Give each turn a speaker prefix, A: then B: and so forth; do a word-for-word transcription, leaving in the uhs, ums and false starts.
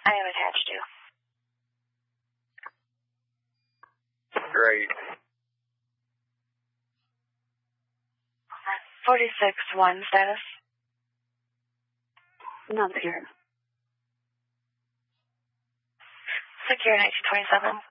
A: I am attached to.
B: Great.
A: forty-six one status.
C: Not here.
A: Secure nineteen twenty-seven.